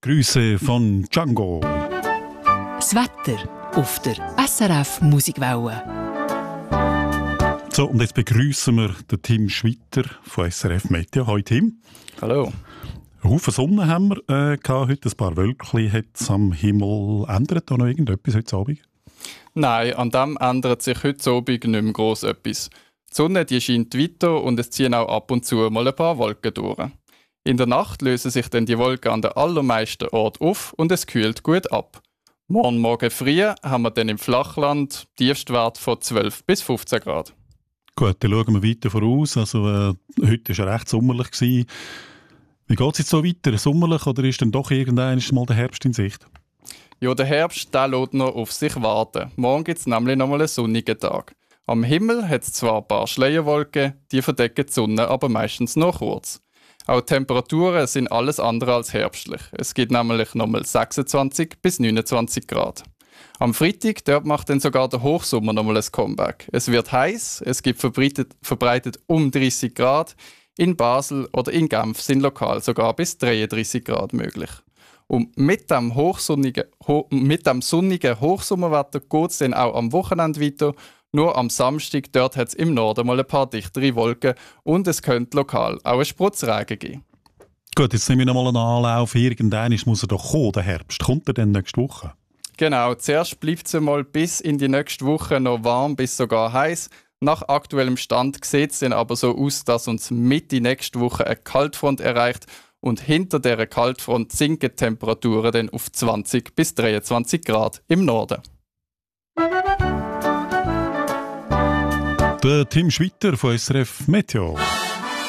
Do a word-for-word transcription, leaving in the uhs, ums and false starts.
Grüße von Django. Das Wetter auf der S R F Musikwelle. So, und jetzt begrüßen wir den Tim Schwitter von S R F Meteo. Hallo Tim. Hallo. Ein Haufen Sonne haben wir äh, gehabt heute, ein paar Wölkchen hat es am Himmel. Ändert da noch irgendetwas heute Abend? Nein, an dem ändert sich heute Abend nicht mehr gross etwas. Die Sonne die scheint weiter und es ziehen auch ab und zu mal ein paar Wolken durch. In der Nacht lösen sich dann die Wolken an den allermeisten Orten auf und es kühlt gut ab. Morgen Morgen früh haben wir dann im Flachland Tiefstwert von zwölf bis fünfzehn Grad. Gut, dann schauen wir weiter voraus. Also, äh, heute war ja recht sommerlich gewesen. Wie geht es jetzt so weiter? Sommerlich oder ist dann doch irgendwann mal der Herbst in Sicht? Ja, der Herbst der lässt noch auf sich warten. Morgen gibt es nämlich noch mal einen sonnigen Tag. Am Himmel hat es zwar ein paar Schleierwolken, die verdecken die Sonne aber meistens noch kurz. Auch die Temperaturen sind alles andere als herbstlich. Es gibt nämlich nochmal sechsundzwanzig bis neunundzwanzig Grad. Am Freitag dort macht dann sogar der Hochsommer nochmal ein Comeback. Es wird heiß, es gibt verbreitet, verbreitet um dreißig Grad. In Basel oder in Genf sind lokal sogar bis dreiunddreißig Grad möglich. Und mit dem, hochsonnigen, ho, mit dem sonnigen Hochsommerwetter geht es dann auch am Wochenende weiter. Nur am Samstag dort hat es im Norden mal ein paar dichtere Wolken und es könnte lokal auch einen Spritzregen geben. Gut, jetzt nehmen wir noch mal einen Anlauf. Irgendwann muss er doch kommen, der Herbst. Kommt er denn nächste Woche? Genau, zuerst bleibt es mal bis in die nächste Woche noch warm bis sogar heiß. Nach aktuellem Stand sieht es dann aber so aus, dass uns Mitte nächste Woche eine Kaltfront erreicht und hinter dieser Kaltfront sinken die Temperaturen dann auf zwanzig bis dreiundzwanzig Grad im Norden. Der Tim Schwitter von S R F Meteo.